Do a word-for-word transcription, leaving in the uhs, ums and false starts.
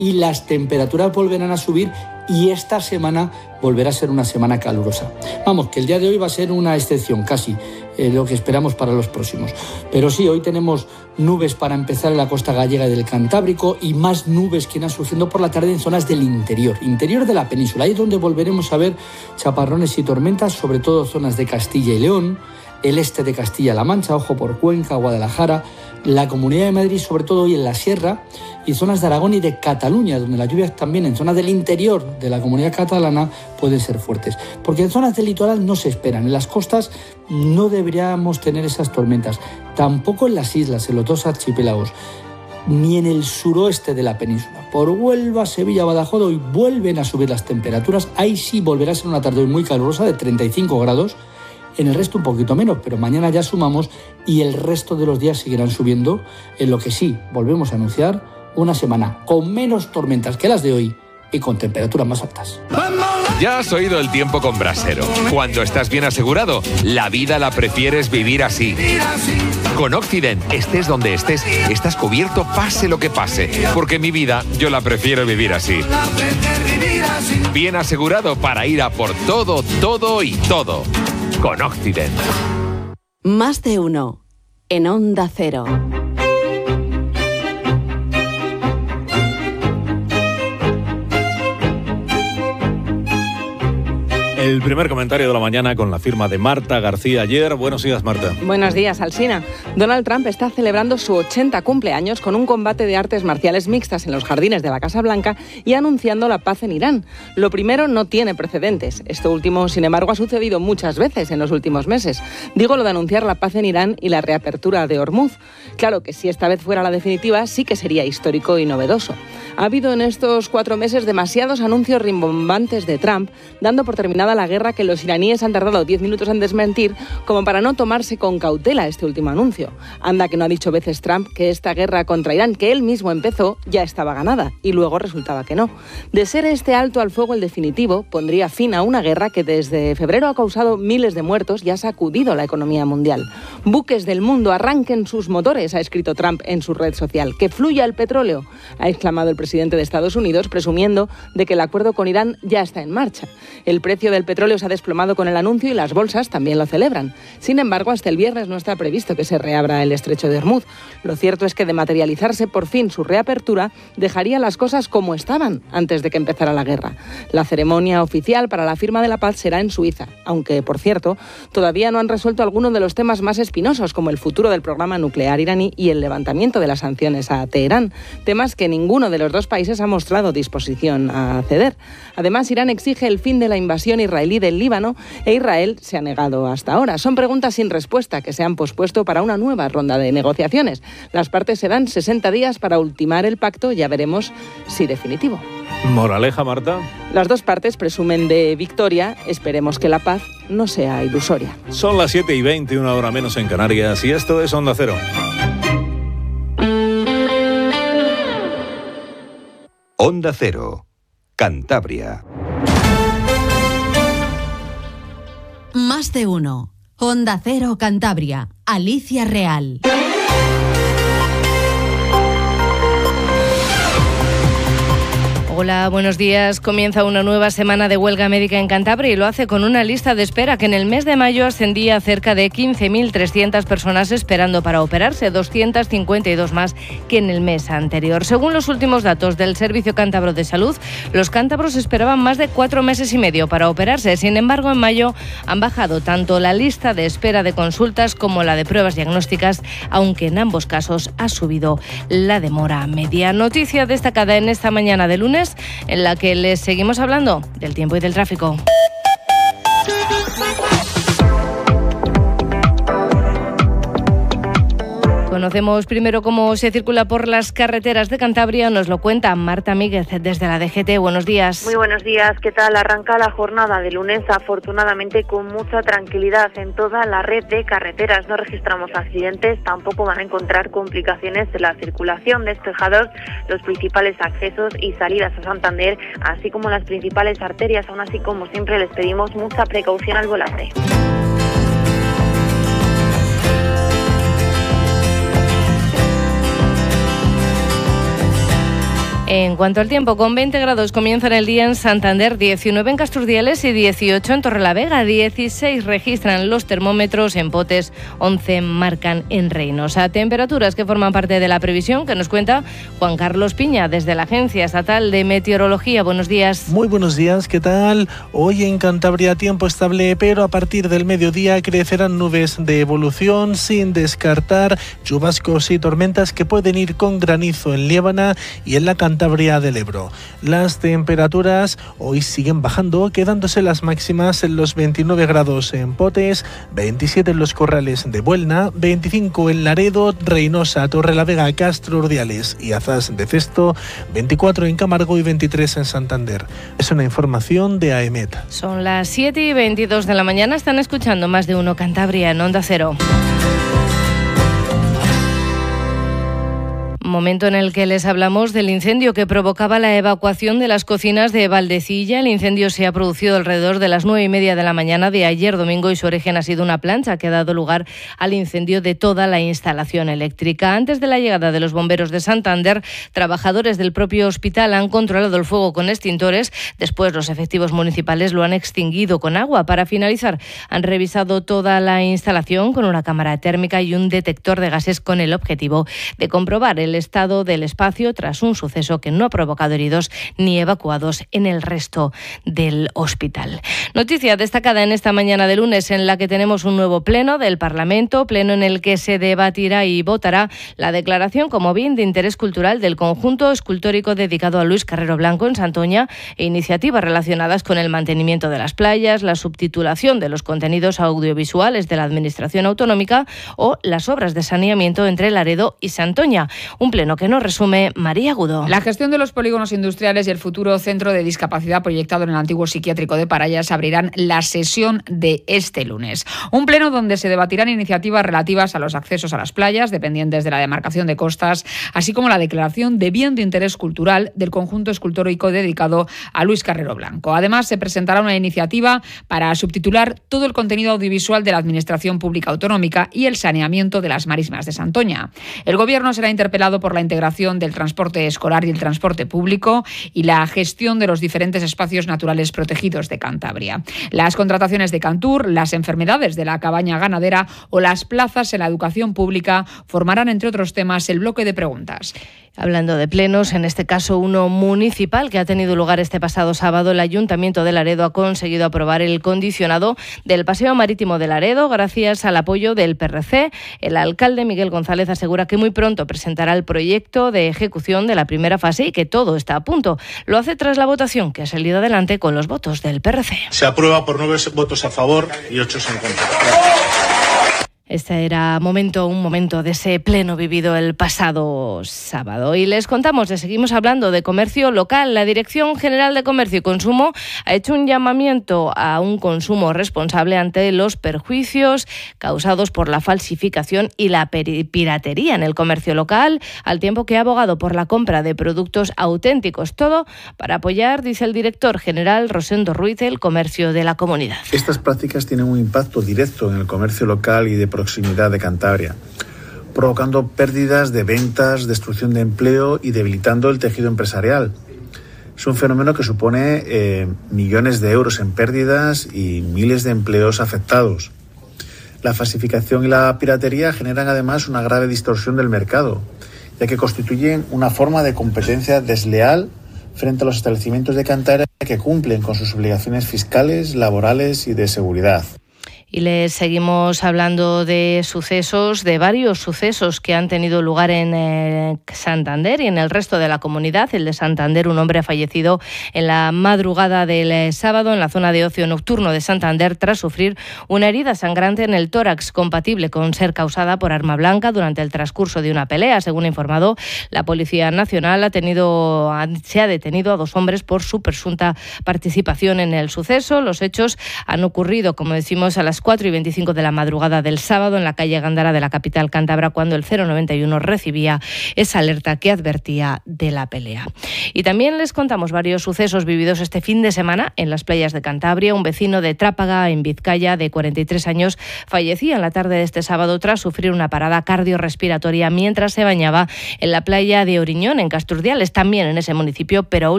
y las temperaturas volverán a subir y esta semana volverá a ser una semana calurosa. Vamos, que el día de hoy va a ser una excepción, casi eh, lo que esperamos para los próximos. Pero sí, hoy tenemos nubes para empezar en la costa gallega y del Cantábrico y más nubes que irán surgiendo por la tarde en zonas del interior, interior de la península. Ahí es donde volveremos a ver chaparrones y tormentas, sobre todo zonas de Castilla y León, el este de Castilla-La Mancha, ojo por Cuenca, Guadalajara, la Comunidad de Madrid, sobre todo hoy en la Sierra, y zonas de Aragón y de Cataluña, donde las lluvias también en zonas del interior de la Comunidad Catalana pueden ser fuertes. Porque en zonas del litoral no se esperan, en las costas no deberíamos tener esas tormentas, tampoco en las islas, en los dos archipiélagos, ni en el suroeste de la península. Por Huelva, Sevilla, Badajoz, hoy vuelven a subir las temperaturas, ahí sí volverá a ser una tarde muy calurosa de treinta y cinco grados, en el resto un poquito menos, pero mañana ya sumamos y el resto de los días seguirán subiendo, en lo que sí, volvemos a anunciar una semana con menos tormentas que las de hoy y con temperaturas más altas. Ya has oído el tiempo con Brasero. Cuando estás bien asegurado, la vida la prefieres vivir así. Con Occident, estés donde estés, estás cubierto pase lo que pase, porque mi vida yo la prefiero vivir así. Bien asegurado para ir a por todo, todo y todo. Con Occident. Más de uno en Onda Cero. El primer comentario de la mañana con la firma de Marta García Ayer. Buenos días, Marta. Buenos días, Alsina. Donald Trump está celebrando su ochenta cumpleaños con un combate de artes marciales mixtas en los jardines de la Casa Blanca y anunciando la paz en Irán. Lo primero no tiene precedentes. Esto último, sin embargo, ha sucedido muchas veces en los últimos meses. Digo lo de anunciar la paz en Irán y la reapertura de Hormuz. Claro que si esta vez fuera la definitiva, sí que sería histórico y novedoso. Ha habido en estos cuatro meses demasiados anuncios rimbombantes de Trump, dando por terminada la guerra que los iraníes han tardado diez minutos en desmentir, como para no tomarse con cautela este último anuncio. Anda que no ha dicho veces Trump que esta guerra contra Irán, que él mismo empezó, ya estaba ganada, y luego resultaba que no. De ser este alto al fuego el definitivo, pondría fin a una guerra que desde febrero ha causado miles de muertos y ha sacudido la economía mundial. Buques del mundo, arranquen sus motores, ha escrito Trump en su red social. Que fluya el petróleo, ha exclamado el presidente de Estados Unidos, presumiendo de que el acuerdo con Irán ya está en marcha. El precio del petróleo se ha desplomado con el anuncio y las bolsas también lo celebran. Sin embargo, hasta el viernes no está previsto que se reabra el estrecho de Hormuz. Lo cierto es que de materializarse por fin su reapertura, dejaría las cosas como estaban antes de que empezara la guerra. La ceremonia oficial para la firma de la paz será en Suiza, aunque, por cierto, todavía no han resuelto algunos de los temas más espinosos, como el futuro del programa nuclear iraní y el levantamiento de las sanciones a Teherán, temas que ninguno de los dos países ha mostrado disposición a ceder. Además, Irán exige el fin de la invasión israelí del Líbano e Israel se ha negado hasta ahora. Son preguntas sin respuesta que se han pospuesto para una nueva ronda de negociaciones. Las partes se dan sesenta días para ultimar el pacto, ya veremos si definitivo. Moraleja, Marta. Las dos partes presumen de victoria, esperemos que la paz no sea ilusoria. Son las siete y veinte, una hora menos en Canarias, y esto es Onda Cero. Onda Cero, Cantabria. Más de uno. Onda Cero Cantabria. Alicia Real. Hola, buenos días. Comienza una nueva semana de huelga médica en Cantabria y lo hace con una lista de espera que en el mes de mayo ascendía a cerca de quince mil trescientas personas esperando para operarse, doscientas cincuenta y dos más que en el mes anterior. Según los últimos datos del Servicio Cántabro de Salud, los cántabros esperaban más de cuatro meses y medio para operarse. Sin embargo, en mayo han bajado tanto la lista de espera de consultas como la de pruebas diagnósticas, aunque en ambos casos ha subido la demora media. Noticia destacada en esta mañana de lunes, en la que les seguimos hablando del tiempo y del tráfico. Conocemos primero cómo se circula por las carreteras de Cantabria. Nos lo cuenta Marta Míguez desde la D G T. Buenos días. Muy buenos días. ¿Qué tal? Arranca la jornada de lunes, afortunadamente, con mucha tranquilidad en toda la red de carreteras. No registramos accidentes, tampoco van a encontrar complicaciones de la circulación. Despejados los principales accesos y salidas a Santander, así como las principales arterias. Aún así, como siempre, les pedimos mucha precaución al volante. En cuanto al tiempo, con veinte grados comienzan el día en Santander, diecinueve en Casturdiales y dieciocho en Torrelavega, dieciséis registran los termómetros en Potes, once marcan en Reynosa. Temperaturas que forman parte de la previsión que nos cuenta Juan Carlos Piña desde la Agencia Estatal de Meteorología. Buenos días. Muy buenos días, ¿qué tal? Hoy en Cantabria tiempo estable, pero a partir del mediodía crecerán nubes de evolución sin descartar chubascos y tormentas que pueden ir con granizo en Liébana y en la Cantabria del Ebro. Las temperaturas hoy siguen bajando, quedándose las máximas en los veintinueve grados en Potes, veintisiete en los Corrales de Buelna, veinticinco en Laredo, Reynosa, Torrelavega, Castro Urdiales y Azás de Cesto, veinticuatro en Camargo y veintitrés en Santander. Es una información de A E M E T. Son las siete y veintidós de la mañana, están escuchando Más de Uno Cantabria en Onda Cero. Momento en el que les hablamos del incendio que provocaba la evacuación de las cocinas de Valdecilla. El incendio se ha producido alrededor de las nueve y media de la mañana de ayer domingo y su origen ha sido una plancha que ha dado lugar al incendio de toda la instalación eléctrica. Antes de la llegada de los bomberos de Santander, trabajadores del propio hospital han controlado el fuego con extintores. Después, los efectivos municipales lo han extinguido con agua. Para finalizar, han revisado toda la instalación con una cámara térmica y un detector de gases con el objetivo de comprobar el estado del espacio tras un suceso que no ha provocado heridos ni evacuados en el resto del hospital. Noticia destacada en esta mañana de lunes en la que tenemos un nuevo pleno del Parlamento, pleno en el que se debatirá y votará la declaración como bien de interés cultural del conjunto escultórico dedicado a Luis Carrero Blanco en Santoña e iniciativas relacionadas con el mantenimiento de las playas, la subtitulación de los contenidos audiovisuales de la Administración Autonómica o las obras de saneamiento entre Laredo y Santoña. Un pleno que nos resume María Agudo. La gestión de los polígonos industriales y el futuro centro de discapacidad proyectado en el antiguo psiquiátrico de Parayas abrirán la sesión de este lunes. Un pleno donde se debatirán iniciativas relativas a los accesos a las playas, dependientes de la demarcación de costas, así como la declaración de bien de interés cultural del conjunto escultórico dedicado a Luis Carrero Blanco. Además, se presentará una iniciativa para subtitular todo el contenido audiovisual de la Administración Pública Autonómica y el saneamiento de las marismas de Santoña. El Gobierno será interpelado por la integración del transporte escolar y el transporte público y la gestión de los diferentes espacios naturales protegidos de Cantabria. Las contrataciones de Cantur, las enfermedades de la cabaña ganadera o las plazas en la educación pública formarán, entre otros temas, el bloque de preguntas. Hablando de plenos, en este caso uno municipal que ha tenido lugar este pasado sábado, el Ayuntamiento de Laredo ha conseguido aprobar el condicionado del Paseo Marítimo de Laredo gracias al apoyo del P R C. El alcalde Miguel González asegura que muy pronto presentará el proyecto de ejecución de la primera fase y que todo está a punto. Lo hace tras la votación que ha salido adelante con los votos del P R C. Se aprueba por nueve votos a favor y ocho en contra. Este era momento, un momento de ese pleno vivido el pasado sábado. Y les contamos, les seguimos hablando de comercio local. La Dirección General de Comercio y Consumo ha hecho un llamamiento a un consumo responsable ante los perjuicios causados por la falsificación y la piratería en el comercio local, al tiempo que ha abogado por la compra de productos auténticos. Todo para apoyar, dice el director general Rosendo Ruiz, el comercio de la comunidad. Estas prácticas tienen un impacto directo en el comercio local y de proximidad de Cantabria, provocando pérdidas de ventas, destrucción de empleo y debilitando el tejido empresarial. Es un fenómeno que supone eh, millones de euros en pérdidas y miles de empleos afectados. La falsificación y la piratería generan además una grave distorsión del mercado, ya que constituyen una forma de competencia desleal frente a los establecimientos de Cantabria que cumplen con sus obligaciones fiscales, laborales y de seguridad. Y les seguimos hablando de sucesos, de varios sucesos que han tenido lugar en eh, Santander y en el resto de la comunidad. El de Santander, un hombre ha fallecido en la madrugada del eh, sábado en la zona de ocio nocturno de Santander tras sufrir una herida sangrante en el tórax compatible con ser causada por arma blanca durante el transcurso de una pelea. Según ha informado la Policía Nacional, ha tenido, se ha detenido a dos hombres por su presunta participación en el suceso. Los hechos han ocurrido, como decimos, a las las cuatro y veinticinco de la madrugada del sábado en la calle Gándara de la capital cántabra, cuando el cero noventa y uno recibía esa alerta que advertía de la pelea. Y también les contamos varios sucesos vividos este fin de semana en las playas de Cantabria. Un vecino de Trápaga, en Vizcaya, de cuarenta y tres años, fallecía en la tarde de este sábado tras sufrir una parada cardiorrespiratoria mientras se bañaba en la playa de Oriñón, en Casturdiales, también en ese municipio, pero